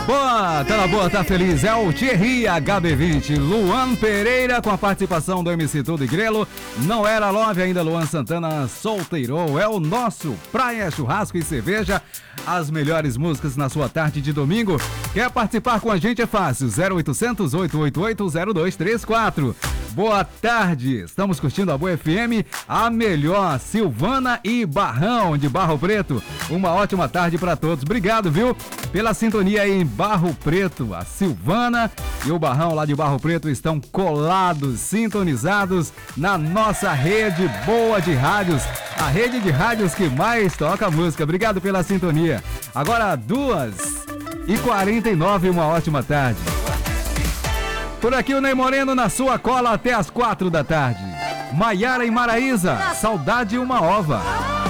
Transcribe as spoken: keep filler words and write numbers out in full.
Boa, tá na boa, tá feliz. É o Thierry H B vinte. Luan Pereira com a participação do M C Tudo e Grelo. Não era Love ainda, Luan Santana solteirou. É o nosso Praia, Churrasco e Cerveja. As melhores músicas na sua tarde de domingo. Quer participar com a gente? É fácil. zero oitocentos, oito oito oito, zero dois três quatro. Boa tarde, estamos curtindo a Boa F M, a melhor, Silvana e Barrão de Barro Preto. Uma ótima tarde para todos. Obrigado, viu, pela sintonia aí em Barro Preto. A Silvana e o Barrão lá de Barro Preto estão colados, sintonizados na nossa rede boa de rádios, a rede de rádios que mais toca música. Obrigado pela sintonia. Agora duas e quarenta e nove, uma ótima tarde. Por aqui o Ney Moreno na sua cola até as quatro da tarde. Maiara e Maraísa, saudade uma ova.